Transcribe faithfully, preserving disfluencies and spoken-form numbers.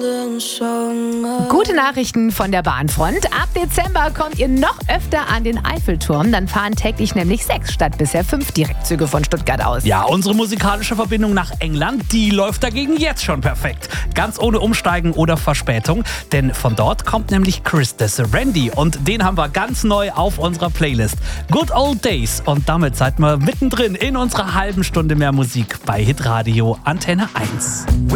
Gute Nachrichten von der Bahnfront. Ab Dezember kommt ihr noch öfter an den Eiffelturm. Dann fahren täglich nämlich sechs statt bisher fünf Direktzüge von Stuttgart aus. Ja, unsere musikalische Verbindung nach England, die läuft dagegen jetzt schon perfekt. Ganz ohne Umsteigen oder Verspätung. Denn von dort kommt nämlich Chris de Serendi. Und den haben wir ganz neu auf unserer Playlist. Good Old Days. Und damit seid ihr mittendrin in unserer halben Stunde mehr Musik bei Hitradio Antenne eins.